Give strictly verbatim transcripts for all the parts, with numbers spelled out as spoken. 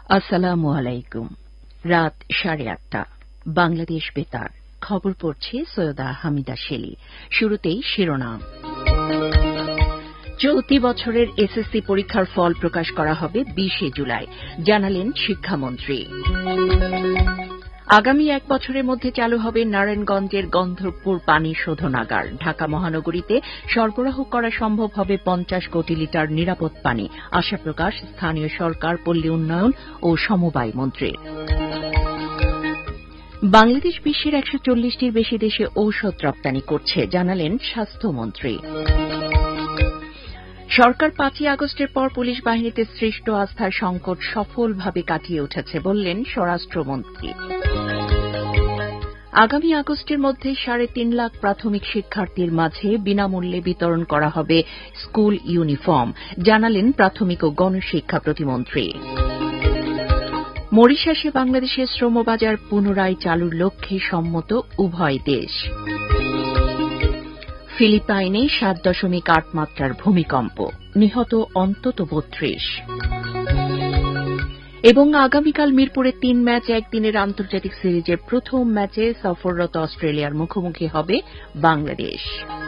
আসসালামু আলাইকুম। রাত সাড়ে আটটা বাংলাদেশ বেতার খবর পড়ছে সৈয়দা হামিদা শেলি। শুরুতেই শিরোনাম। চলতি বছরের এসএসসি পরীক্ষার ফল প্রকাশ করা হবে বিশে জুলাই, জানালেন শিক্ষামন্ত্রী। আগামী এক বছরের মধ্যে চালু হবে নারায়ণগঞ্জের গন্ধর্বপুর পানি শোধনাগার। ঢাকা মহানগরীতে সরবরাহ করা সম্ভব হবে পঞ্চাশ কোটি লিটার নিরাপদ পানি, আশা প্রকাশ স্থানীয় সরকার, পল্লী উন্নয়ন ও সমবায় মন্ত্রীর। বাংলাদেশ বিশ্বের একশো চল্লিশটির বেশি দেশে ঔষধ রপ্তানি করছে, জানালেন স্বাস্থ্যমন্ত্রী। সরকার পাঁচই আগস্টের পর পুলিশ বাহিনীতে সৃষ্ট আস্থার সংকট সফলভাবে কাটিয়ে উঠেছে, বললেন স্বরাষ্ট্রমন্ত্রী। আগামী আগস্টের মধ্যে সাড়ে তিন লাখ প্রাথমিক শিক্ষার্থীর মাঝে বিনামূল্যে বিতরণ করা হবে স্কুল ইউনিফর্ম, জানালেন প্রাথমিক ও গণশিক্ষা প্রতিমন্ত্রী। মরিশাসে বাংলাদেশের শ্রমবাজার পুনরায় চালুর লক্ষ্যে সম্মত উভয় দেশ। ফিলিপাইনে সাত দশমিক আট মাত্রার ভূমিকম্প, নিহত অন্তত বত্রিশ। এবং আগামীকাল মিরপুরে তিন ম্যাচ একদিনের আন্তর্জাতিক সিরিজের প্রথম ম্যাচে সফররত অস্ট্রেলিয়ার মুখোমুখি হবে বাংলাদেশ।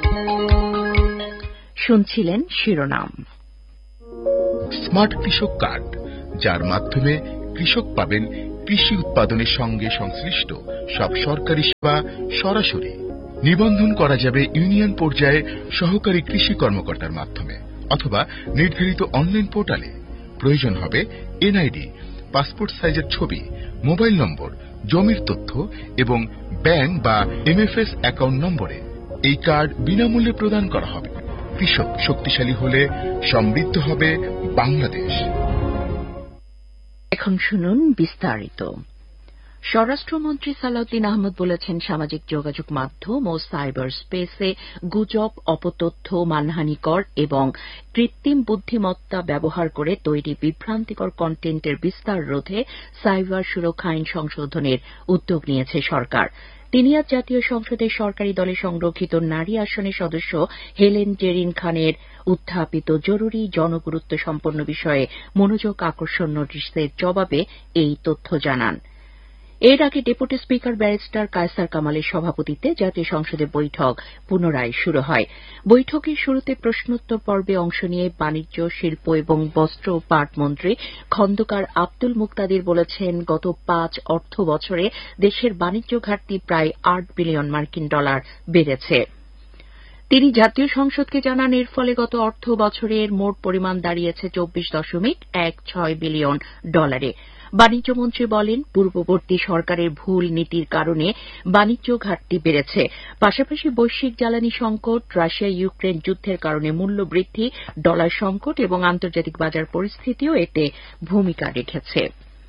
শুনছিলেন শিরোনাম। স্মার্ট কৃষক কার্ড, যার মাধ্যমে কৃষক পাবেন কৃষি উৎপাদনের সঙ্গে সংশ্লিষ্ট সব সরকারি সেবা সরাসরি। নিবন্ধন করা যাবে ইউনিয়ন পর্যায়ে সহকারী কৃষি কর্মকর্তার মাধ্যমে অথবা নির্ধারিত অনলাইন পোর্টালে। প্রয়োজন হবে এনআইডি, পাসপোর্ট সাইজের ছবি, মোবাইল নম্বর, জমির তথ্য এবং ব্যাংক বা এমএফএস অ্যাকাউন্ট নম্বরে। এই কার্ড বিনামূল্যে প্রদান করা হবে। কৃষক শক্তিশালী হলে সমৃদ্ধ হবে বাংলাদেশ। এখন শুনুন বিস্তারিত। স্বরাষ্ট্রমন্ত্রী সালাউদ্দিন আহমদ বলেছেন, সামাজিক যোগাযোগ মাধ্যম ও সাইবার স্পেসে গুজব, অপতথ্য, মানহানিকর এবং কৃত্রিম বুদ্ধিমত্তা ব্যবহার করে তৈরি বিভ্রান্তিকর কন্টেন্টের বিস্তার রোধে সাইবার সুরক্ষা আইন সংশোধনের উদ্যোগ নিয়েছে সরকার। তিনি আজ জাতীয় সংসদের সরকারি দলে সংরক্ষিত নারী আসনের সদস্য হেলেন জেরিন খানের উত্থাপিত জরুরি জনগুরুত্ব সম্পন্ন বিষয়ে মনোযোগ আকর্ষণ নোটিশের জবাবে এই তথ্য জানান। এর আগে ডেপুটি স্পিকার ব্যারিস্টার কায়সার কামালের সভাপতিত্বে জাতীয় সংসদের বৈঠক পুনরায় শুরু হয়। বৈঠকের শুরুতে প্রশ্নোত্তর পর্বে অংশ নিয়ে বাণিজ্য, শিল্প এবং বস্ত্র ও পাট মন্ত্রী খন্দকার আব্দুল মুকতাদির বলেছেন, গত পাঁচ অর্থ বছরে দেশের বাণিজ্য ঘাটতি প্রায় আট বিলিয়ন মার্কিন ডলার বেড়েছে। তিনি জাতীয় সংসদকে জানান, এর ফলে গত অর্থ বছরের মোট পরিমাণ দাঁড়িয়েছে চব্বিশ দশমিক এক ছয় বিলিয়ন ডলারে। বাণিজ্যমন্ত্রী বলেন, পূর্ববর্তী সরকারের ভুল নীতির কারণে বাণিজ্য ঘাটতি বেড়েছে। পাশাপাশি বৈশ্বিক জ্বালানি সংকট, রাশিয়া ইউক্রেন যুদ্ধের কারণে মূল্য বৃদ্ধি, ডলার সংকট এবং আন্তর্জাতিক বাজার পরিস্থিতিও এতে ভূমিকা রেখেছে।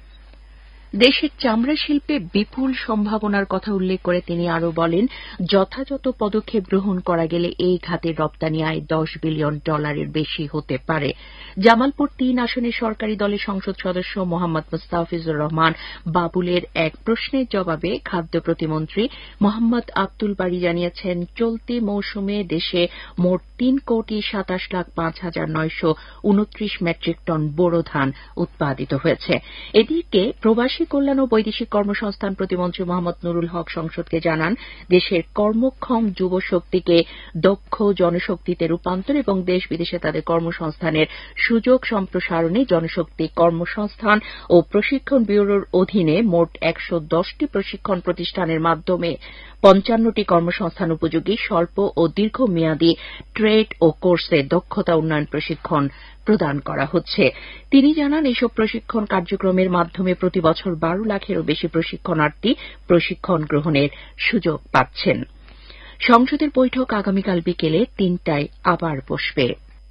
দেশের চামড়া শিল্পে বিপুল সম্ভাবনার কথা উল্লেখ করে তিনি আরও বলেন, যথাযথ পদক্ষেপ গ্রহণ করা গেলে এই খাতের রপ্তানি আয় দশ বিলিয়ন ডলারের বেশি হতে পারে। জামালপুর তিন আসনের সরকারি দলের সংসদ সদস্য মোহাম্মদ মুস্তাফিজুর রহমান বাবুলের এক প্রশ্নের জবাবে খাদ্য প্রতিমন্ত্রী মোহাম্মদ আব্দুল বারী জানিয়েছেন, চলতি মৌসুমে দেশে মোট তিন কোটি সাতাশ লাখ পাঁচ হাজার নয়শ উনত্রিশ মেট্রিক টন বোরো ধান উৎপাদিত হয়েছে। এদিকে প্রবাসী কল্যাণ ও বৈদেশিক কর্মসংস্থান প্রতিমন্ত্রী মোহাম্মদ নুরুল হক সংসদকে জানান, দেশের কর্মক্ষম যুব শক্তিকে দক্ষ জনশক্তিতে রূপান্তর এবং দেশ বিদেশে তাদের কর্মসংস্থানের সুযোগ সম্প্রসারণে জনশক্তি কর্মসংস্থান ও প্রশিক্ষণ ব্যুরোর অধীনে মোট একশো দশটি প্রশিক্ষণ প্রতিষ্ঠানের মাধ্যমে পঞ্চান্নটি কর্মসংস্থান উপযোগী স্বল্প ও দীর্ঘমেয়াদী ট্রেড ও কোর্সে দক্ষতা উন্নয়ন প্রশিক্ষণ প্রদান করা হচ্ছে। তিনি জানান, এসব প্রশিক্ষণ কার্যক্রমের মাধ্যমে প্রতি বছর বারো লাখেরও বেশি প্রশিক্ষণার্থী প্রশিক্ষণ গ্রহণের সুযোগ পাচ্ছেন। সংসদের বৈঠক আগামীকাল বিকেলে তিনটায় আবার বসবে।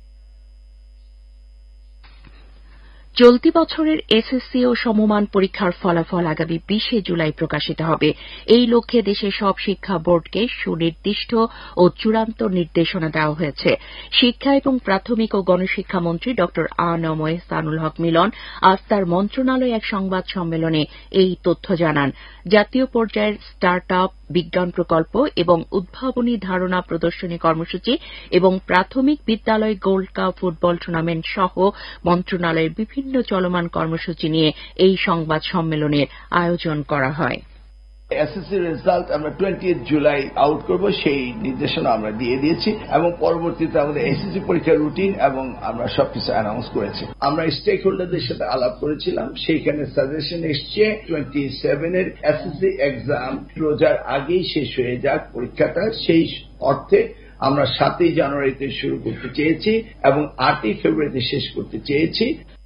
চলতি বছরের এসএসসি ও সমমান পরীক্ষার ফলাফল আগামী বিশে জুলাই প্রকাশিত হবে। এই লক্ষ্যে দেশের সব শিক্ষা বোর্ডকে সুনির্দিষ্ট ও চূড়ান্ত নির্দেশনা দেওয়া হয়েছে। শিক্ষা এবং প্রাথমিক ও গণশিক্ষা মন্ত্রী ড আ ন ম এহসানুল হক মিলন আজ তার মন্ত্রণালয়ে এক সংবাদ সম্মেলনে এই তথ্য জানান। জাতীয় পর্যায়ের স্টার্ট আপ, বিজ্ঞান প্রকল্প এবং উদ্ভাবনী ধারণা প্রদর্শনী কর্মসূচি এবং প্রাথমিক বিদ্যালয় গোল্ড কাপ ফুটবল টুর্নামেন্ট সহ মন্ত্রণালয়ের বিভিন্ন চলমান কর্মসূচি নিয়ে এই সংবাদ সম্মেলনের আয়োজন করা হয়। এসএসসি রেজাল্ট আমরা বিশে জুলাই আউট করব, সেই নির্দেশনা আমরা দিয়ে দিয়েছি এবং পরবর্তীতে আমাদের এসএসসি পরীক্ষার রুটিন এবং আমরা সবকিছু অ্যানাউন্স করেছি। আমরা স্টেক হোল্ডারদের সাথে আলাপ করেছিলাম, সেইখানে সাজেশন এসছে টোয়েন্টি সেভেন এর এসএসসি এক্সাম রোজার আগেই শেষ হয়ে যাক পরীক্ষাটা। সেই অর্থে আমরা সাতই জানুয়ারিতে শুরু করতে চেয়েছি এবং আটই ফেব্রুয়ারিতে শেষ করতে চেয়েছি।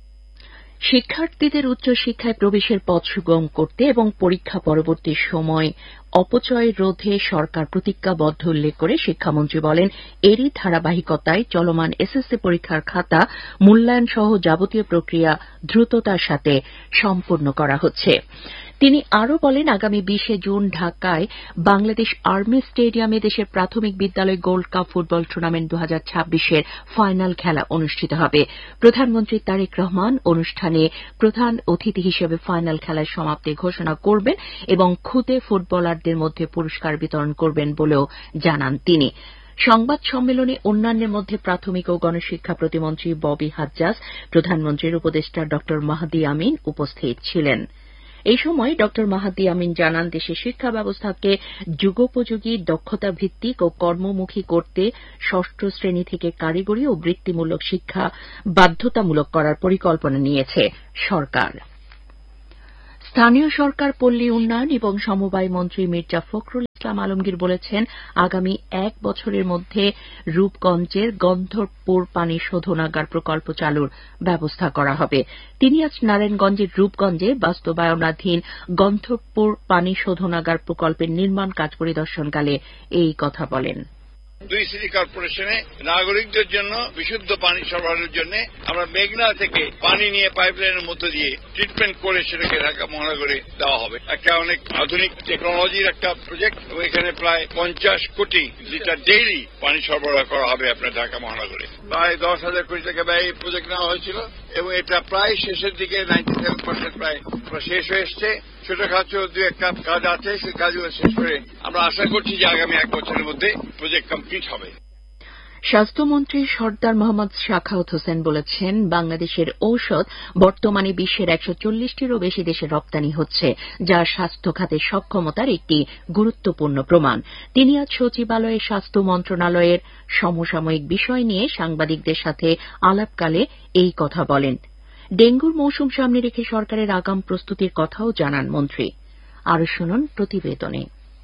শিক্ষার্থীদের উচ্চশিক্ষায় প্রবেশের পথ সুগম করতে এবং পরীক্ষা পরবর্তী সময় অপচয় রোধে সরকার প্রতিজ্ঞাবদ্ধ উল্লেখ করে শিক্ষামন্ত্রী বলেন, এরই ধারাবাহিকতায় চলমান এসএসসি পরীক্ষার খাতা মূল্যায়ন সহ যাবতীয় প্রক্রিয়া দ্রুততার সাথে সম্পন্ন করা হচ্ছে। তিনি আরও বলেন, আগামী বিশে জুন ঢাকায় বাংলাদেশ আর্মি স্টেডিয়ামে দেশের প্রাথমিক বিদ্যালয় গোল্ড কাপ ফুটবল টুর্নামেন্ট দু হাজার ছাব্বিশের ফাইনাল খেলা অনুষ্ঠিত হবে। প্রধানমন্ত্রী তারেক রহমান অনুষ্ঠানে প্রধান অতিথি হিসেবে ফাইনাল খেলার সমাপ্তি ঘোষণা করবেন এবং খুদে ফুটবলারদের মধ্যে পুরস্কার বিতরণ করবেন বলেও জানান তিনি। সংবাদ সম্মেলনে অন্যান্যের মধ্যে প্রাথমিক ও গণশিক্ষা প্রতিমন্ত্রী ববি হাজ্জাজ, প্রধানমন্ত্রীর উপদেষ্টা ড মাহদি আমিন উপস্থিত ছিলেন। এই সময় ড মাহাদি আমিন জানান, দেশের শিক্ষা ব্যবস্থাকে যুগোপযোগী, দক্ষতা ভিত্তিক ও কর্মমুখী করতে ষষ্ঠ শ্রেণী থেকে কারিগরি ও বৃত্তিমূলক শিক্ষা বাধ্যতামূলক করার পরিকল্পনা নিয়েছে সরকার। স্থানীয় সরকার, পল্লী উন্নয়ন এবং সমবায় মন্ত্রী মির্জা ফখরুল ইসলাম আলমগীর বলেছেন, আগামী এক বছরের মধ্যে রূপগঞ্জের গন্ধর্বপুর পানি শোধনাগার প্রকল্প চালুর ব্যবস্থা করা হবে। তিনি আজ নারায়ণগঞ্জের রূপগঞ্জে বাস্তবায়নাধীন গন্ধর্বপুর পানি শোধনাগার প্রকল্পের নির্মাণ কাজ পরিদর্শনকালে এই কথা বলেন। দুই সিটি কর্পোরেশনে নাগরিকদের জন্য বিশুদ্ধ পানি সরবরাহের জন্য আমরা মেঘনা থেকে পানি নিয়ে পাইপলাইনের মধ্য দিয়ে ট্রিটমেন্ট করে সেটাকে ঢাকা মহানগরে দেওয়া হবে। একটা অনেক আধুনিক টেকনোলজির একটা প্রজেক্ট, এখানে প্রায় পঞ্চাশ কোটি লিটার ডেইলি পানি সরবরাহ করা হবে আপনার ঢাকা মহানগরে। প্রায় দশ হাজার কোটি টাকা ব্যয় এই প্রজেক্ট নেওয়া হয়েছিল এবং এটা প্রায় শেষের দিকে নাইনটি সেভেন পার্সেন্ট প্রায় শেষ হয়ে এসছে। ছোটখাটো দু একটা কাজ আছে, সেই কাজগুলো শেষ করে আমরা আশা করছি যে আগামী এক বছরের মধ্যে প্রজেক্ট কমপ্লিট হবে। স্বাস্থ্যমন্ত্রী সর্দার মোহাম্মদ শাখাওয়াত হোসেন বলেছেন, বাংলাদেশের ঔষধ বর্তমানে বিশ্বের একশো চল্লিশটিরও বেশি দেশে রপ্তানি হচ্ছে, যা স্বাস্থ্য খাতের সক্ষমতার একটি গুরুত্বপূর্ণ প্রমাণ। তিনি আজ সচিবালয়ে স্বাস্থ্য মন্ত্রণালয়ের সমসাময়িক বিষয় নিয়ে সাংবাদিকদের সাথে আলাপকালে এই কথা বলেন। ডেঙ্গুর মৌসুম সামনে রেখে সরকারের আগাম প্রস্তুতির কথাও জানান মন্ত্রী। আরও শুনুন প্রতিবেদনে।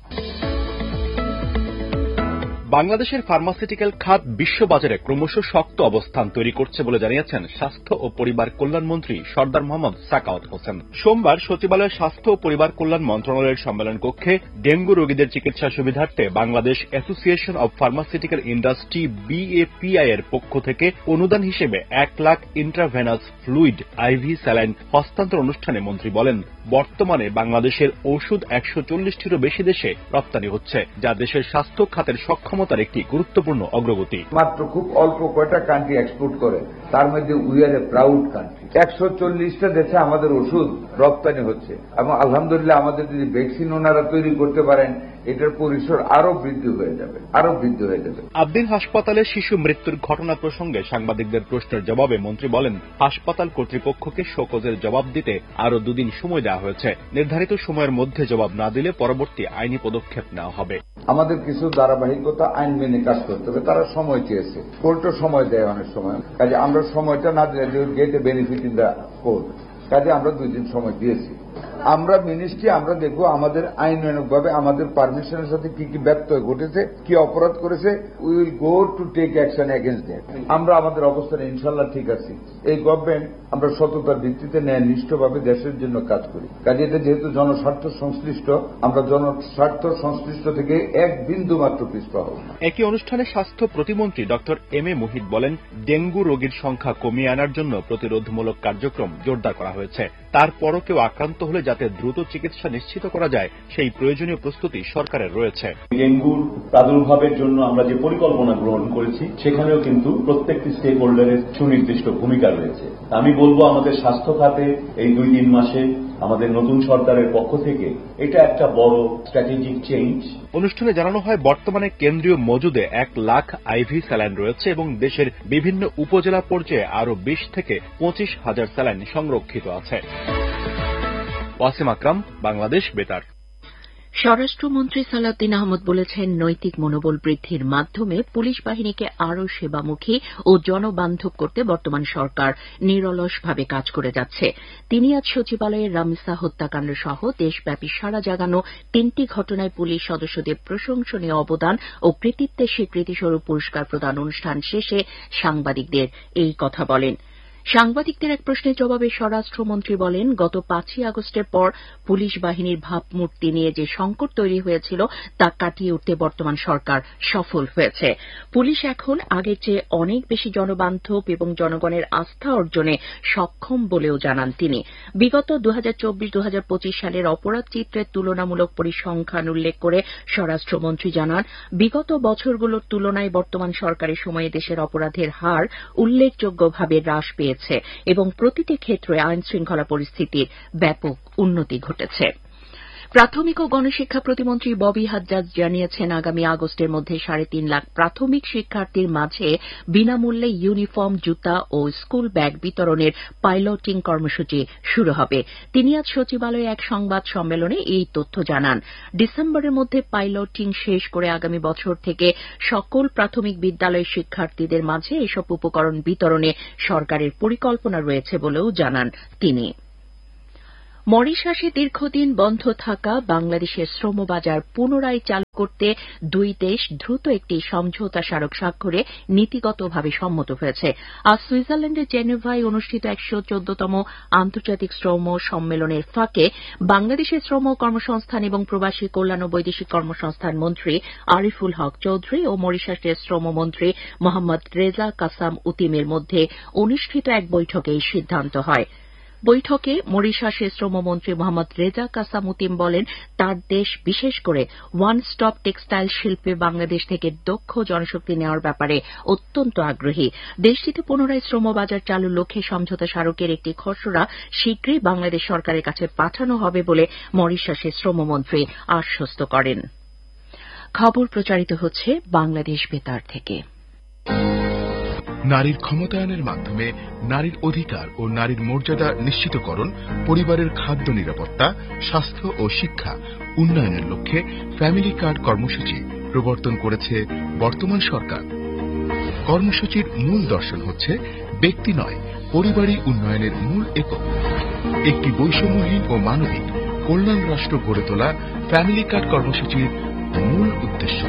বাংলাদেশের ফার্মাসিউটিক্যাল খাত বিশ্ববাজারে ক্রমশ শক্ত অবস্থান তৈরি করছে বলে জানিয়েছেন স্বাস্থ্য ও পরিবার কল্যাণ মন্ত্রী সর্দার মোহাম্মদ শাখাওয়াত হোসেন। সোমবার সচিবালয়ে স্বাস্থ্য ও পরিবার কল্যাণ মন্ত্রণালয়ের সম্মেলন কক্ষে ডেঙ্গু রোগীদের চিকিৎসা সুবিধার্থে Bangladesh association of pharmaceutical industry বিএপিআই এর পক্ষ থেকে অনুদান হিসেবে এক lakh intravenous fluid ivy saline হস্তান্তর অনুষ্ঠানে মন্ত্রী বলেন, বর্তমানে বাংলাদেশের ওষুধ একশো চল্লিশটিরও বেশি দেশে রপ্তানি হচ্ছে, যা দেশের স্বাস্থ্য খাতের সক্ষমতার একটি গুরুত্বপূর্ণ অগ্রগতি। মাত্র খুব অল্প কয়টা কান্ট্রি এক্সপোর্ট করে, তার মধ্যে we are a proud country. একশো চল্লিশটা দেশে আমাদের ওষুধ রপ্তানি হচ্ছে এবং আলহামদুলিল্লাহ আমাদের যদি ভ্যাকসিন ওনারা তৈরি করতে পারেন, এটার পরিসর আরো বৃদ্ধি হয়ে যাবে, আরো বৃদ্ধি হয়ে যাবে। আবদিন হাসপাতালে শিশু মৃত্যুর ঘটনা প্রসঙ্গে সাংবাদিকদের প্রশ্নের জবাবে মন্ত্রী বলেন, হাসপাতাল কর্তৃপক্ষকে শোকজের জবাব দিতে আরো দুদিন সময় দেওয়া হয়েছে। নির্ধারিত সময়ের মধ্যে জবাব না দিলে পরবর্তী আইনি পদক্ষেপ নেওয়া হবে। আমাদের কিছু ধারাবাহিকতা আইন মেনে কাজ করতে হবে। তারা সময় চেয়েছে, কোর্টও সময় দেয় অনেক সময়, কাজে আমরা সময়টা না দিলে gate A benefit in the court, কাজে আমরা দুই দিন সময় দিয়েছি। আমরা মিনিস্ট্রি আমরা দেখবো আমাদের আইনানুগভাবে আমাদের পারমিশনের সাথে কি কি ব্যত্যয় ঘটেছে, কি অপরাধ করেছে, we will go to take action against that. আমরা আমাদের অবস্থানে ইনশাল্লাহ ঠিক আছি। এই গভর্নমেন্ট আমরা সততার ভিত্তিতে ন্যায়নিষ্ঠভাবে দেশের জন্য কাজ করি, কাজে এটা যেহেতু জনস্বার্থ সংশ্লিষ্ট, আমরা জনস্বার্থ সংশ্লিষ্ট থেকে এক বিন্দু মাত্র পিছপা হব। একই অনুষ্ঠানে স্বাস্থ্য প্রতিমন্ত্রী ডক্টর এম এ মুহিত বলেন, ডেঙ্গু রোগীর সংখ্যা কমিয়ে আনার জন্য প্রতিরোধমূলক কার্যক্রম জোরদার করা হয়েছে। তারপরও কেউ আক্রান্ত হলে যাতে দ্রুত চিকিৎসা নিশ্চিত করা যায়, সেই প্রয়োজনীয় প্রস্তুতি সরকারের রয়েছে। ডেঙ্গুর প্রাদুর্ভাবের জন্য আমরা যে পরিকল্পনা গ্রহণ করেছি, সেখানেও কিন্তু প্রত্যেকটি স্টেক হোল্ডারের সুনির্দিষ্ট ভূমিকা রয়েছে। আমি বলবো আমাদের স্বাস্থ্য খাতে এই দুই তিন মাসে আমাদের নতুন সরকারের পক্ষ থেকে এটা একটা বড় স্ট্র্যাটেজিক চেঞ্জ। অনুষ্ঠানে জানানো হয় বর্তমানে কেন্দ্রীয় মজুদে এক লাখ আইভি স্যালাইন রয়েছে এবং দেশের বিভিন্ন উপজেলা পর্যায়ে আরো বিশ থেকে পঁচিশ হাজার স্যালাইন সংরক্ষিত আছে। ওয়াসিম আকরাম, বাংলাদেশ বেতার। স্বরাষ্ট্রমন্ত্রী সালাউদ্দিন আহমদ বলেছেন, নৈতিক মনোবল বৃদ্ধির মাধ্যমে পুলিশ বাহিনীকে আরও সেবামুখী ও জনবান্ধব করতে বর্তমান সরকার নিরলসভাবে কাজ করে যাচ্ছে। তিনি আজ সচিবালয়ের রামিসা হত্যাকাণ্ড সহ দেশব্যাপী সাড়া জাগানো তিনটি ঘটনায় পুলিশ সদস্যদের প্রশংসনীয় অবদান ও কৃতিত্বের স্বীকৃতিস্বরূপ পুরস্কার প্রদান অনুষ্ঠান শেষে সাংবাদিকদের এই কথা বলেন। সাংবাদিকদের এক প্রশ্নের জবাবে স্বরাষ্ট্রমন্ত্রী বলেন, গত পাঁচই আগস্টের পর পুলিশ বাহিনীর ভাবমূর্তি নিয়ে যে সংকট তৈরি হয়েছিল তা কাটিয়ে উঠতে বর্তমান সরকার সফল হয়েছে। পুলিশ এখন আগের চেয়ে অনেক বেশি জনবান্ধব এবং জনগণের আস্থা অর্জনে সক্ষম বলেও জানান তিনি। বিগত দু হাজার চব্বিশ দু হাজার পঁচিশ সালের অপরাধ চিত্রের তুলনামূলক পরিসংখ্যান উল্লেখ করে স্বরাষ্ট্রমন্ত্রী জানান, বিগত বছরগুলোর তুলনায় বর্তমান সরকারের সময়ে দেশের অপরাধের হার উল্লেখযোগ্যভাবে হ্রাস পেয়েছে এবং প্রতিটি ক্ষেত্রে আইন শৃঙ্খলা পরিস্থিতির ব্যাপক উন্নতি ঘটেছে। প্রাথমিক ও গণশিক্ষা প্রতিমন্ত্রী ববি হাজ্জাজ জানিয়েছেন, আগামী আগস্টের মধ্যে সাড়ে তিন লাখ প্রাথমিক শিক্ষার্থীর মাঝে বিনামূল্যে ইউনিফর্ম, জুতা ও স্কুল ব্যাগ বিতরণের পাইলটিং কর্মসূচি শুরু হবে। তিনি আজ সচিবালয়ে এক সংবাদ সম্মেলনে এই তথ্য জানান। ডিসেম্বরের মধ্যে পাইলটিং শেষ করে আগামী বছর থেকে সকল প্রাথমিক বিদ্যালয়ের শিক্ষার্থীদের মাঝে এসব উপকরণ বিতরণে সরকারের পরিকল্পনা রয়েছে বলেও জানান তিনি। মরিশাসে দীর্ঘদিন বন্ধ থাকা বাংলাদেশের শ্রমবাজার পুনরায় চালু করতে দুই দেশ দ্রুত একটি সমঝোতা স্মারক স্বাক্ষরে নীতিগতভাবে সম্মত হয়েছে। আজ সুইজারল্যান্ডের জেনেভায় অনুষ্ঠিত একশো চোদ্দতম আন্তর্জাতিক শ্রম সম্মেলনের ফাঁকে বাংলাদেশের শ্রম কর্মসংস্থান এবং প্রবাসী কল্যাণ ও বৈদেশিক কর্মসংস্থান মন্ত্রী আরিফুল হক চৌধুরী ও মরিশাসের শ্রমমন্ত্রী মোহাম্মদ রেজা কাসাম উতিমের মধ্যে অনুষ্ঠিত এক বৈঠকে এই সিদ্ধান্ত হয়। বৈঠকে মরিশাসের শ্রমমন্ত্রী মোহাম্মদ রেজা কাসাম উতিম বলেন, তার দেশ বিশেষ করে ওয়ান স্টপ টেক্সটাইল শিল্পে বাংলাদেশ থেকে দক্ষ জনশক্তি নেওয়ার ব্যাপারে অত্যন্ত আগ্রহী। দেশটিতে পুনরায় শ্রমবাজার চালুর লক্ষ্যে সমঝোতা স্মারকের একটি খসড়া শীঘ্রই বাংলাদেশ সরকারের কাছে পাঠানো হবে বলে মরিশাসের শ্রমমন্ত্রী আশ্বস্ত করেন। খবর প্রচারিত হচ্ছে বাংলাদেশ বেতার থেকে। নারীর ক্ষমতায়নের মাধ্যমে নারীর অধিকার ও নারীর মর্যাদা নিশ্চিতকরণ, পরিবারের খাদ্য নিরাপত্তা, স্বাস্থ্য ও শিক্ষা উন্নয়নের লক্ষ্যে ফ্যামিলি কার্ড কর্মসূচি প্রবর্তন করেছে বর্তমান সরকার। কর্মসূচির মূল দর্শন হচ্ছে ব্যক্তি নয়, পরিবারই উন্নয়নের মূল একক। একটি বৈষম্যহীন ও মানবিক কল্যাণ রাষ্ট্র গড়ে তোলা ফ্যামিলি কার্ড কর্মসূচির মূল উদ্দেশ্য।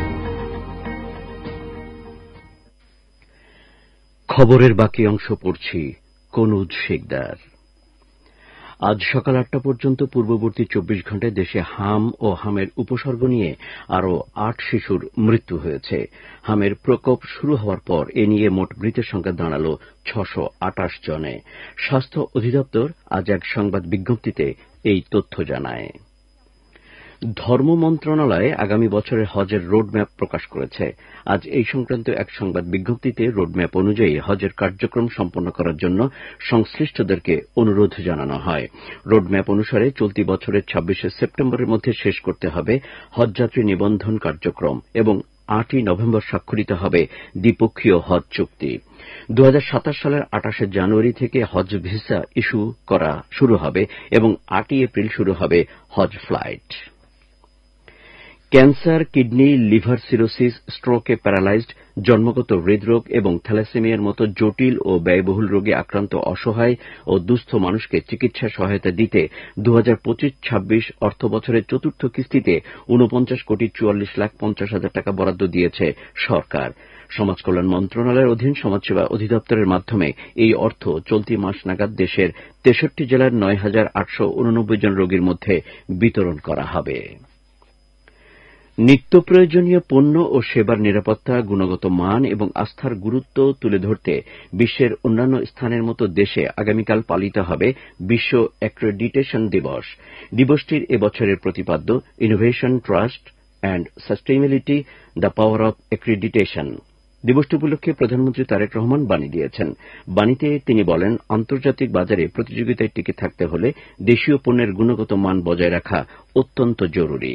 খবরের বাকি অংশ পড়ছি কনুজ শেখদার। আজ সকাল আটটা পর্যন্ত পূর্ববর্তী চব্বিশ ঘণ্টায় দেশে হাম ও হামের উপসর্গ নিয়ে আরও আট শিশুর মৃত্যু হয়েছে। হামের প্রকোপ শুরু হওয়ার পর এ নিয়ে মোট মৃতের সংখ্যা দাঁড়াল ছশো আটাশ জনে। স্বাস্থ্য অধিদপ্তর আজ এক সংবাদ বিজ্ঞপ্তিতে এই তথ্য জানায়। ধর্ম মন্ত্রণালয় আগামী বছরের হজের রোডম্যাপ প্রকাশ করেছে। আজ এই সংক্রান্ত এক সংবাদ বিজ্ঞপ্তিতে রোডম্যাপ অনুযায়ী হজের কার্যক্রম সম্পন্ন করার জন্য সংশ্লিষ্টদেরকে অনুরোধ জানানো হয়। রোডম্যাপ অনুসারে চলতি বছরের ছাব্বিশে সেপ্টেম্বরের মধ্যে শেষ করতে হবে হজযাত্রী নিবন্ধন কার্যক্রম এবং আটই নভেম্বর স্বাক্ষরিত হবে দ্বিপক্ষীয় হজ চুক্তি। দু হাজার সাতাশ সালের আটাশে জানুয়ারি থেকে হজ ভিসা ইস্যু করা শুরু হবে এবং আটই এপ্রিল শুরু হবে হজ flight. Cancer, kidney, liver cirrhosis, স্ট্রোকে paralysed, জন্মগত হৃদরোগ এবং থ্যালাসেমিয়ার মতো জটিল ও ব্যয়বহুল রোগে আক্রান্ত অসহায় ও দুস্থ মানুষকে চিকিৎসা সহায়তা দিতে দু হাজার পঁচিশ ছাব্বিশ অর্থবছরের চতুর্থ কিস্তিতে ঊনপঞ্চাশ কোটি চুয়াল্লিশ লাখ পঞ্চাশ হাজার টাকা বরাদ্দ দিয়েছে সরকার। সমাজ কল্যাণ মন্ত্রণালয়ের অধীন সমাজসেবা অধিদপ্তরের মাধ্যমে এই অর্থ চলতি মাস নাগাদ দেশের তেষট্টি জেলার নয় হাজার আটশো উননব্বই জন রোগীর মধ্যে বিতরণ করা হবে। নিত্য প্রয়োজনীয় পণ্য ও সেবার নিরাপত্তা, গুণগত মান এবং আস্থার গুরুত্ব তুলে ধরতে বিশ্বের অন্যান্য স্থানের মতো দেশে আগামীকাল পালিত হবে বিশ্ব অ্যাক্রেডিটেশন দিবস। দিবসটির এবছরের প্রতিপাদ্য innovation, trust and sustainability, the power of accreditation. দিবসটি উপলক্ষে প্রধানমন্ত্রী তারেক রহমান বাণী দিয়েছেন। বাণীতে তিনি বলেন, আন্তর্জাতিক বাজারে প্রতিযোগিতায় টিকে থাকতে হলে দেশীয় পণ্যের গুণগত মান বজায় রাখা অত্যন্ত জরুরি।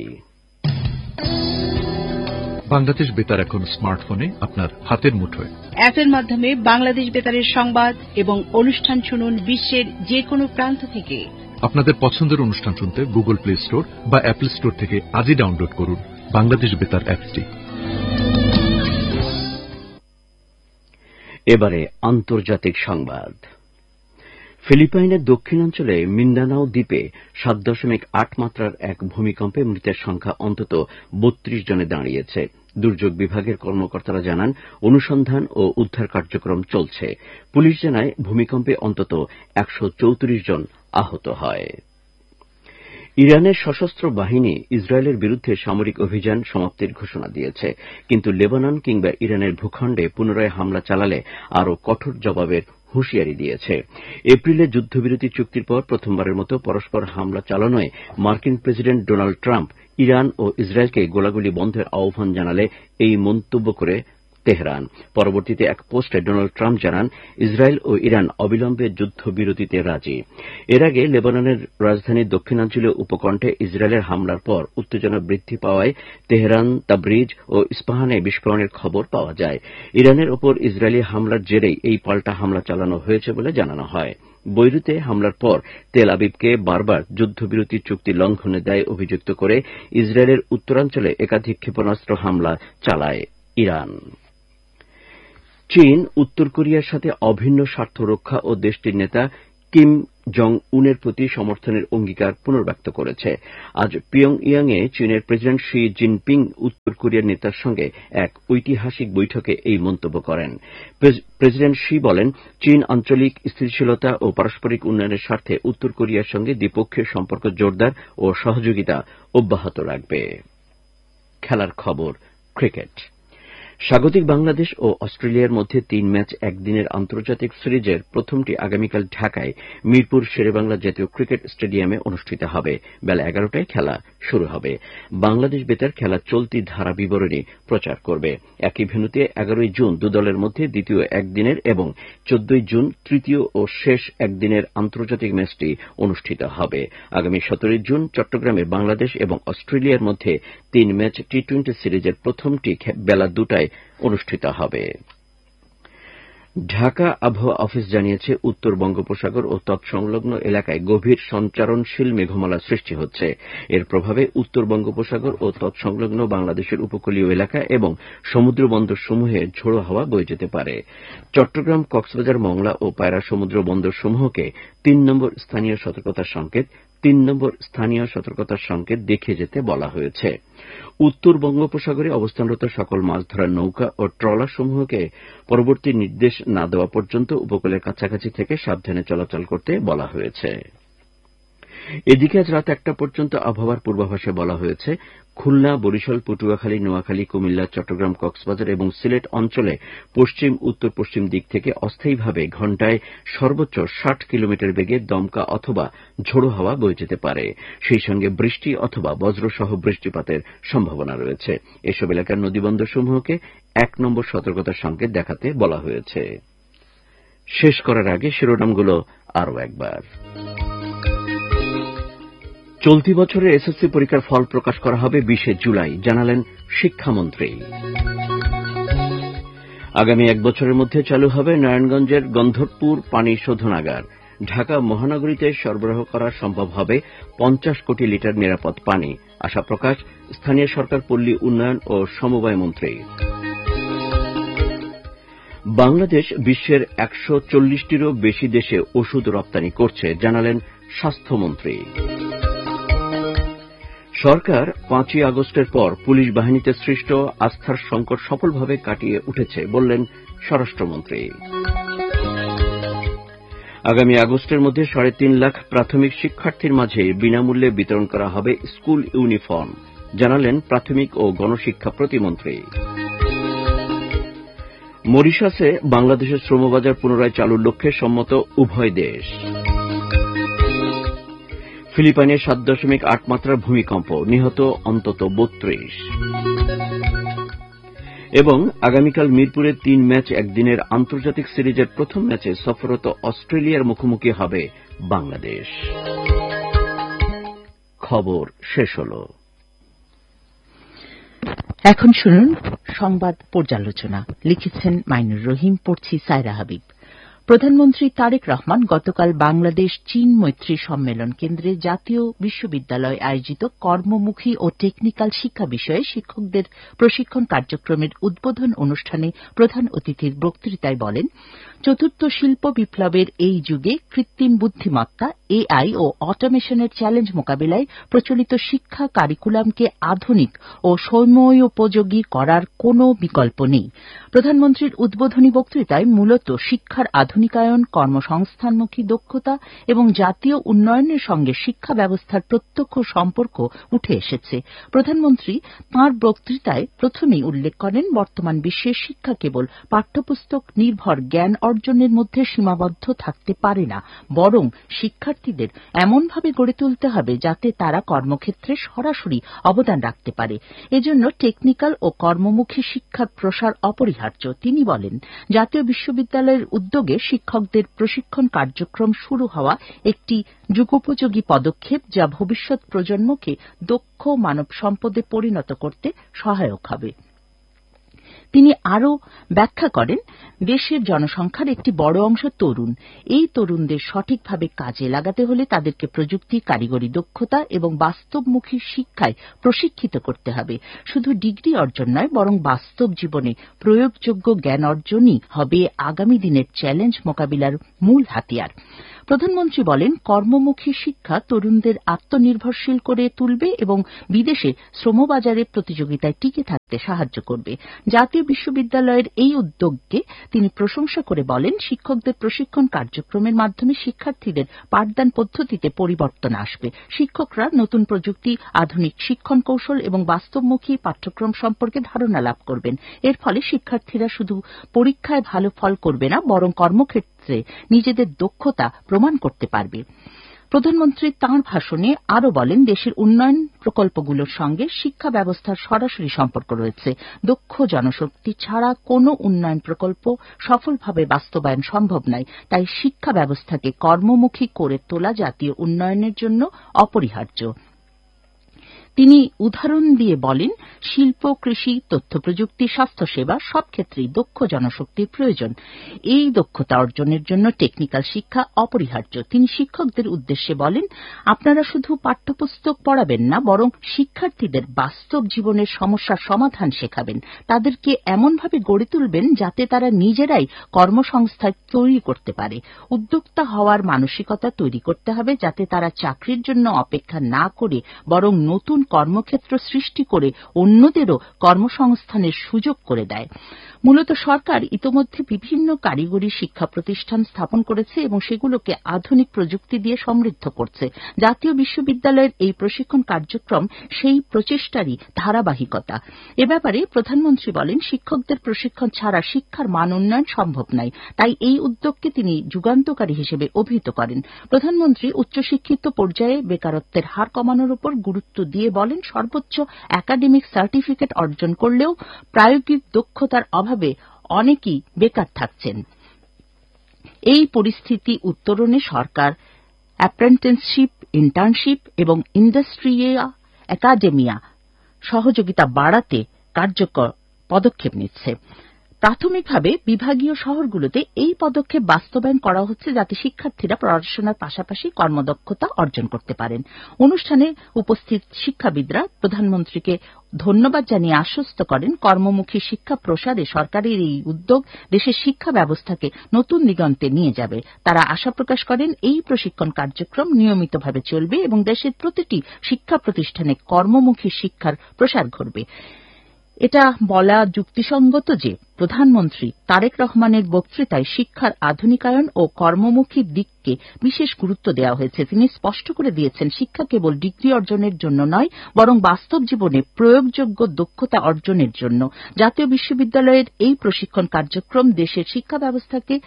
বাংলাদেশ বেতার এখন স্মার্টফোনে আপনার হাতের মুঠোয়। অ্যাপের মাধ্যমে বাংলাদেশ বেতারের সংবাদ এবং অনুষ্ঠান শুনুন বিশ্বের যে কোনো প্রান্ত থেকে। আপনাদের পছন্দের অনুষ্ঠান শুনতে গুগল প্লে স্টোর বা অ্যাপল স্টোর থেকে আজই ডাউনলোড করুন বাংলাদেশ বেতার অ্যাপটি। এবারে আন্তর্জাতিক সংবাদ। ফিলিপাইনের দক্ষিণাঞ্চলে মিন্দানাও দ্বীপে সাত দশমিক আট মাত্রার এক ভূমিকম্পে মৃতের সংখ্যা অন্তত বত্রিশ জনে দাঁড়িয়েছে। দুর্যোগ বিভাগের কর্মকর্তারা জানান, অনুসন্ধান ও উদ্ধার কার্যক্রম চলছে। পুলিশ জানায়, ভূমিকম্পে অন্তত একশো চৌত্রিশ জন আহত হয়। ইরানের সশস্ত্র বাহিনী ইসরায়েলের বিরুদ্ধে সামরিক অভিযান সমাপ্তির ঘোষণা দিয়েছে, কিন্তু লেবানন কিংবা ইরানের ভূখণ্ডে পুনরায় হামলা চালালে আরও কঠোর জবাবের হুঁশিয়ারি দিয়েছে। এপ্রিলে যুদ্ধবিরতি চুক্তির পর প্রথমবারের মতো পরস্পর হামলা চালানোয় মার্কিন প্রেসিডেন্ট ডোনাল্ড ট্রাম্প ইরান ও ইসরায়েলকে গোলাগুলি বন্ধের আহ্বান জানালে এই মন্তব্য করে তেহরান। পরবর্তীতে এক পোস্টে ডোনাল্ড ট্রাম্প জানান, ইসরায়েল ও ইরান অবিলম্বে যুদ্ধবিরতিতে রাজি। এর আগে লেবাননের রাজধানীর দক্ষিণাঞ্চলীয় উপকণ্ঠে ইসরায়েলের হামলার পর উত্তেজনা বৃদ্ধি পাওয়ায় তেহরান, তাবরিজ ও ইস্পাহানে বিস্ফোরণের খবর পাওয়া যায়। ইরানের ওপর ইসরায়েলি হামলার জেরেই এই পাল্টা হামলা চালানো হয়েছে বলে জানানো হয়। বৈরুতে হামলার পর তেল আবিবকে বারবার যুদ্ধবিরতি চুক্তি লঙ্ঘনের দায়ে অভিযুক্ত করে ইসরায়েলের উত্তরাঞ্চলে একাধিক ক্ষেপণাস্ত্র হামলা চালায় ইরান। চীন উত্তর কোরিয়ার সাথে অভিন্ন স্বার্থ রক্ষা ও দেশটির নেতা কিম জং উনের প্রতি সমর্থনের অঙ্গীকার পুনর্ব্যক্ত করেছে। আজ পিয়ংইয়াংয়ে চীনের প্রেসিডেন্ট শি জিনপিং উত্তর কোরিয়ার নেতার সঙ্গে এক ঐতিহাসিক বৈঠকে এই মন্তব্য করেন। প্রেসিডেন্ট শি বলেন, চীন আঞ্চলিক স্থিতিশীলতা ও পারস্পরিক উন্নয়নের স্বার্থে উত্তর কোরিয়ার সঙ্গে দ্বিপক্ষীয় সম্পর্ক জোরদার ও সহযোগিতা অব্যাহত রাখবে। খেলার খবর। ক্রিকেট। স্বাগতিক বাংলাদেশ ও অস্ট্রেলিয়ার মধ্যে তিন ম্যাচ একদিনের আন্তর্জাতিক সিরিজের প্রথমটি আগামীকাল ঢাকায় মিরপুর শেরেবাংলা জাতীয় ক্রিকেট স্টেডিয়ামে অনুষ্ঠিত হবে। বেলা এগারোটায় খেলা শুরু হবে। বাংলাদেশ বেতার খেলা চলতি ধারা বিবরণী প্রচার করবে। একই ভেন্যুতে এগারোই জুন দুদলের মধ্যে দ্বিতীয় একদিনের এবং চোদ্দই জুন তৃতীয় ও শেষ একদিনের আন্তর্জাতিক ম্যাচটি অনুষ্ঠিত হবে। আগামী সতেরোই জুন চট্টগ্রামে বাংলাদেশ এবং অস্ট্রেলিয়ার মধ্যে তিন ম্যাচ টি টোয়েন্টি সিরিজের প্রথমটি বেলা দুটায় অনুষ্ঠিত হবে। ঢাকা আবহাওয়া অফিস জানিয়েছে, উত্তর বঙ্গোপসাগর ও তৎসংলগ্ন এলাকায় গভীর সঞ্চারণশীল মেঘমালা সৃষ্টি হচ্ছে। এর প্রভাবে উত্তর বঙ্গোপসাগর ও তৎসংলগ্ন বাংলাদেশের উপকূলীয় এলাকা এবং সমুদ্রবন্দর সমূহে ঝোড়ো হাওয়া বয়ে যেতে পারে। চট্টগ্রাম, কক্সবাজার, মংলা ও পায়রা সমুদ্র বন্দর সমূহকে তিন নম্বর স্থানীয় সতর্কতার সংকেত তিন নম্বর স্থানীয় সতর্কতার সংকেত দেখিয়ে যেতে বলা হয়েছে। উত্তর বঙ্গোপসাগরে অবস্থানরত সকল মাছ ধরার নৌকা ও ট্রলার সমূহকে পরবর্তী নির্দেশ না দেওয়া পর্যন্ত উপকূলের কাছাকাছি থেকে সাবধানে চলাচল করতে বলা হয়েছে। এদিকে আজ রাত একটা পর্যন্ত আবহাওয়ার পূর্বাভাসে বলা হয়েছে, খুলনা, বরিশাল, পটুয়াখালী, নোয়াখালী, কুমিল্লা, চট্টগ্রাম, কক্সবাজার এবং সিলেট অঞ্চলে পশ্চিম উত্তর পশ্চিম দিক থেকে অস্থায়ীভাবে ঘণ্টায় সর্বোচ্চ ষাট কিলোমিটার বেগে দমকা অথবা ঝোড়ো হাওয়া বয়ে যেতে পারে। সেই সঙ্গে বৃষ্টি অথবা বজ্রসহ বৃষ্টিপাতের সম্ভাবনা রয়েছে। এসব এলাকার নদীবন্দরসমূহকে এক নম্বর সতর্কতার সংকেত দেখাতে বলা হয়েছে। শেষ করার আগে শিরোনামগুলো আরও একবার। চলতি বছরের এসএসসি পরীক্ষার ফল প্রকাশ করা হবে বিশে জুলাই, জানালেন শিক্ষামন্ত্রী। আগামী এক বছরের মধ্যে চালু হবে নারায়ণগঞ্জের গন্ধর্বপুর পানি শোধনাগার। ঢাকা মহানগরীতে সরবরাহ করা সম্ভব হবে পঞ্চাশ কোটি লিটার নিরাপদ পানি। আশা প্রকাশ স্থানীয় সরকার, পল্লী উন্নয়ন ও সমবায় মন্ত্রী। বাংলাদেশ বিশ্বের একশো চল্লিশটিরও বেশি দেশে ওষুধ রপ্তানি করছে, জানালেন স্বাস্থ্যমন্ত্রী। সরকার পাঁচই আগস্টের পর পুলিশ বাহিনীতে সৃষ্ট আস্থার সংকট সফলভাবে কাটিয়ে উঠেছে, বললেন স্বরাষ্ট্রমন্ত্রী। আগামী আগস্টের মধ্যে সাড়ে তিন লাখ প্রাথমিক শিক্ষার্থীর মাঝে বিনামূল্যে বিতরণ করা হবে স্কুল ইউনিফর্ম, জানালেন প্রাথমিক ও গণশিক্ষা প্রতিমন্ত্রী। মরিশাসে বাংলাদেশের শ্রমবাজার পুনরায় চালুর লক্ষ্যে সম্মত উভয় দেশ। ফিলিপাইনে সাত দশমিক আট মাত্রার ভূমিকম্প, নিহত অন্তত বত্রিশ। এবং আগামীকাল মিরপুরে তিন ম্যাচ একদিনের আন্তর্জাতিক সিরিজের প্রথম ম্যাচে সফররত অস্ট্রেলিয়ার মুখোমুখি হবে বাংলাদেশ। খবর শেষ হল। এখন শুনুন সংবাদ পর্যালোচনা। লিখেছেন মাইনুর রহিম, পড়ছি সায়রা হাবিব। প্রধানমন্ত্রী তারেক রহমান গতকাল বাংলাদেশ চীন মৈত্রী সম্মেলন কেন্দ্রে জাতীয় বিশ্ববিদ্যালয় আয়োজিত কর্মমুখী ও টেকনিক্যাল শিক্ষা বিষয়ে শিক্ষকদের প্রশিক্ষণ কার্যক্রমের উদ্বোধন অনুষ্ঠানে প্রধান অতিথির বক্তৃতায় বলেন, চতুর্থ শিল্প বিপ্লবের এই যুগে কৃত্রিম বুদ্ধিমত্তা, এআই ও অটোমেশনের চ্যালেঞ্জ মোকাবিলায় প্রচলিত শিক্ষা কারিকুলামকে আধুনিক ও সময়োপযোগী করার কোনো বিকল্প নেই। প্রধানমন্ত্রীর উদ্বোধনী বক্তৃতায় মূলত শিক্ষার আধুনিকায়ন, কর্মসংস্থানমুখী দক্ষতা এবং জাতীয় উন্নয়নের সঙ্গে শিক্ষা ব্যবস্থার প্রত্যক্ষ সম্পর্ক উঠে এসেছে। প্রধানমন্ত্রী তাঁর বক্তৃতায় প্রথমেই উল্লেখ করেন, বর্তমান বিশ্বের শিক্ষা কেবল পাঠ্যপুস্তক নির্ভর জ্ঞান অর্জনের মধ্যে সীমাবদ্ধ থাকতে পারে না, বরং শিক্ষার্থীদের এমনভাবে গড়ে তুলতে হবে যাতে তারা কর্মক্ষেত্রে সরাসরি অবদান রাখতে পারে। এজন্য টেকনিক্যাল ও কর্মমুখী শিক্ষার প্রসার অপরিহার্য। তিনি বলেন, জাতীয় বিশ্ববিদ্যালয়ের উদ্যোগে শিক্ষকদের প্রশিক্ষণ কার্যক্রম শুরু হওয়া একটি যুগোপযোগী পদক্ষেপ, যা ভবিষ্যৎ প্রজন্মকে দক্ষ মানব সম্পদে পরিণত করতে সহায়ক হবে। তিনি আরও ব্যাখ্যা করেন, দেশের জনসংখ্যার একটি বড় অংশ তরুণ। এই তরুণদের সঠিকভাবে কাজে লাগাতে হলে তাদেরকে প্রযুক্তি, কারিগরি দক্ষতা এবং বাস্তবমুখী শিক্ষায় প্রশিক্ষিত করতে হবে। শুধু ডিগ্রি অর্জন নয়, বরং বাস্তব জীবনে প্রয়োগযোগ্য জ্ঞান অর্জনই হবে আগামী দিনের চ্যালেঞ্জ মোকাবিলার মূল হাতিয়ার। প্রধানমন্ত্রী বলেন, কর্মমুখী শিক্ষা তরুণদের আত্মনির্ভরশীল করে তুলবে এবং বিদেশে শ্রমবাজারে প্রতিযোগিতায় টিকে থাকতে সাহায্য করবে। জাতীয় বিশ্ববিদ্যালয়ের এই উদ্যোগকে তিনি প্রশংসা করে বলেন, শিক্ষকদের প্রশিক্ষণ কার্যক্রমের মাধ্যমে শিক্ষার্থীদের পাঠদান পদ্ধতিতে পরিবর্তন আসবে। শিক্ষকরা নতুন প্রযুক্তি, আধুনিক শিক্ষণ কৌশল এবং বাস্তবমুখী পাঠ্যক্রম সম্পর্কে ধারণা লাভ করবেন। এর ফলে শিক্ষার্থীরা শুধু পরীক্ষায় ভালো ফল করবে না, বরং কর্মক্ষেত্রে নিজেদের দক্ষতা প্রমাণ করতে পারবে। প্রধানমন্ত্রী তাঁর ভাষণে আরও বলেন, দেশের উন্নয়ন প্রকল্পগুলোর সঙ্গে শিক্ষা ব্যবস্থার সরাসরি সম্পর্ক রয়েছে। দক্ষ জনশক্তি ছাড়া কোনো উন্নয়ন প্রকল্প সফলভাবে বাস্তবায়ন সম্ভব নয়। তাই শিক্ষা ব্যবস্থাকে কর্মমুখী করে তোলা জাতীয় উন্নয়নের জন্য অপরিহার্য। তিনি উদাহরণ দিয়ে বলেন, শিল্প, কৃষি, তথ্য প্রযুক্তি, স্বাস্থ্যসেবা সব ক্ষেত্রেই দক্ষ জনশক্তির প্রয়োজন। এই দক্ষতা অর্জনের জন্য টেকনিক্যাল শিক্ষা অপরিহার্য। তিনি শিক্ষকদের উদ্দেশ্যে বলেন, আপনারা শুধু পাঠ্যপুস্তক পড়াবেন না, বরং শিক্ষার্থীদের বাস্তব জীবনের সমস্যার সমাধান শেখাবেন। তাদেরকে এমনভাবে গড়ে তুলবেন যাতে তারা নিজেরাই কর্মসংস্থান তৈরি করতে পারে। উদ্যোক্তা হওয়ার মানসিকতা তৈরি করতে হবে, যাতে তারা চাকরির জন্য অপেক্ষা না করে বরং নতুন কর্মক্ষেত্র সৃষ্টি করে অন্যদেরও কর্মসংস্থানের সুযোগ করে দেয়। মূলত সরকার ইতোমধ্যে বিভিন্ন কারিগরি শিক্ষা প্রতিষ্ঠান স্থাপন করেছে এবং সেগুলোকে আধুনিক প্রযুক্তি দিয়ে সমৃদ্ধ করছে। জাতীয় বিশ্ববিদ্যালয়ের এই প্রশিক্ষণ কার্যক্রম সেই প্রচেষ্টারই ধারাবাহিকতা। এ ব্যাপারে প্রধানমন্ত্রী বলেন, শিক্ষকদের প্রশিক্ষণ ছাড়া শিক্ষার মান উন্নয়ন সম্ভব নয়। তাই এই উদ্যোগকে তিনি যুগান্তকারী হিসেবে অভিহিত করেন। প্রধানমন্ত্রী উচ্চশিক্ষিত পর্যায়ে বেকারত্বের হার কমানোর উপর গুরুত্ব দিয়ে বলেন, সর্বোচ্চ একাডেমিক সার্টিফিকেট অর্জন করলেও প্রায়োগিক দক্ষতার অভাবে অনেকেই বেকার থাকছেন। এই পরিস্থিতি উত্তরণে সরকার অ্যাপ্রেন্টিসশিপ, ইন্টার্নশিপ এবং ইন্ডাস্ট্রিয়া একাডেমিয়া সহযোগিতা বাড়াতে কার্যকর পদক্ষেপ নিচ্ছে। প্রাথমিকভাবে বিভাগীয় শহরগুলোতে এই পদক্ষেপ বাস্তবায়ন করা হচ্ছে, যাতে শিক্ষার্থীরা পড়াশোনার পাশাপাশি কর্মদক্ষতা অর্জন করতে পারেন। অনুষ্ঠানে উপস্থিত শিক্ষাবিদরা প্রধানমন্ত্রীকে ধন্যবাদ জানিয়ে আশ্বস্ত করেন, কর্মমুখী শিক্ষা প্রসারে সরকারের এই উদ্যোগ দেশের শিক্ষা ব্যবস্থাকে নতুন দিগন্তে নিয়ে যাবে। তারা আশা প্রকাশ করেন, এই প্রশিক্ষণ কার্যক্রম নিয়মিতভাবে চলবে এবং দেশের প্রতিটি শিক্ষা প্রতিষ্ঠানে কর্মমুখী শিক্ষার প্রসার ঘটবে। এটা বলা যুক্তিসঙ্গত যে প্রধানমন্ত্রী তারেক রহমানের বক্তৃতায় শিক্ষার আধুনিকায়ন ও কর্মমুখী দিককে বিশেষ গুরুত্ব দেওয়া হয়েছে। তিনি স্পষ্ট করে দিয়েছেন, শিক্ষা কেবল ডিগ্রি অর্জনের জন্য নয়, বরং বাস্তব জীবনে প্রয়োগযোগ্য দক্ষতা অর্জনের জন্য। জাতীয় বিশ্ববিদ্যালয়ের এই প্রশিক্ষণ কার্যক্রম দেশের শিক্ষা ব্যবস্থাকে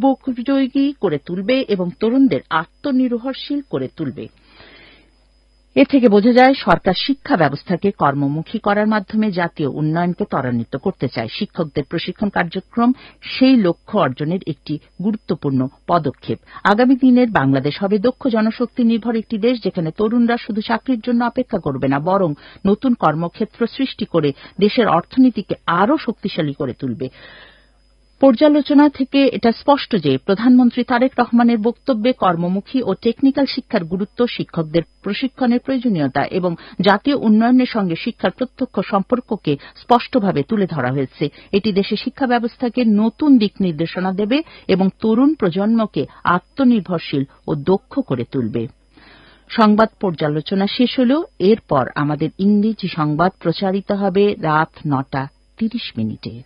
যুগোপযোগী করে তুলবে এবং তরুণদের আত্মনির্ভরশীল করে তুলবে। এ থেকে বোঝা যায় সরকার শিক্ষা ব্যবস্থাকে কর্মমুখী করার মাধ্যমে জাতীয় উন্নয়নকে ত্বরান্বিত করতে চায়। শিক্ষকদের প্রশিক্ষণ কার্যক্রম সেই লক্ষ্য অর্জনের একটি গুরুত্বপূর্ণ পদক্ষেপ। আগামী দিনের বাংলাদেশ হবে দক্ষ জনশক্তি নির্ভর একটি দেশ, যেখানে তরুণরা শুধু চাকরির জন্য অপেক্ষা করবে না, বরং নতুন কর্মক্ষেত্র সৃষ্টি করে দেশের অর্থনীতিকে আরও শক্তিশালী করে তুলবে। পর্যালোচনা থেকে এটা স্পষ্ট যে প্রধানমন্ত্রী তারেক রহমানের বক্তব্যে কর্মমুখী ও টেকনিক্যাল শিক্ষার গুরুত্ব, শিক্ষকদের প্রশিক্ষণের প্রয়োজনীয়তা এবং জাতীয় উন্নয়নের সঙ্গে শিক্ষার প্রত্যক্ষ সম্পর্ককে স্পষ্টভাবে তুলে ধরা হয়েছে। এটি দেশের শিক্ষা ব্যবস্থাকে নতুন দিক নির্দেশনা দেবে এবং তরুণ প্রজন্মকে আত্মনির্ভরশীল ও দক্ষ করে তুলবে। সংবাদ পর্যালোচনা শেষ হল। এরপর আমাদের ইংরেজি সংবাদ প্রচারিত হবে রাত নটা তিরিশ মিনিটে।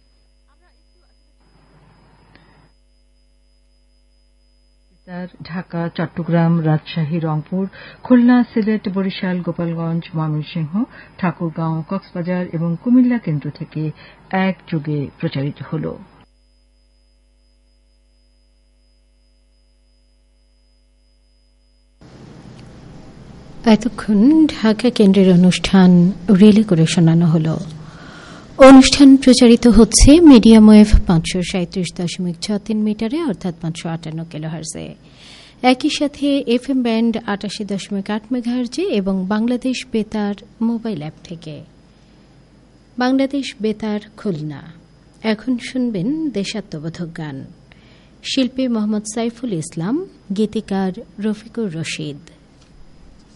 ঢাকা, চট্টগ্রাম, রাজশাহী, রংপুর, খুলনা, সিলেট, বরিশাল, গোপালগঞ্জ, ময়মনসিংহ, ঠাকুরগাঁও, কক্সবাজার এবং কুমিল্লা কেন্দ্র থেকে একযোগে প্রচারিত হল। এতক্ষণ ঢাকা কেন্দ্রের অনুষ্ঠান রিলে করে শোনানো হল। অনুষ্ঠান প্রচারিত হচ্ছে মিডিয়াম ওয়েভ পাঁচশো সাঁত্রিশ দশমিক ছ তিন মিটারে অর্থাৎ পাঁচশো আটান্ন কিলোহার্জে, একই সাথে এফ এম ব্যান্ড আটাশি দশমিক আট মেগাহার্জে এবং বাংলাদেশ বেতার মোবাইল অ্যাপ থেকে। বাংলাদেশ বেতার খুলনা। এখন শুনবেন দেশাত্মবোধক গান। শিল্পী মোহাম্মদ সাইফুল ইসলাম, গীতিকার রফিকুর রশিদ।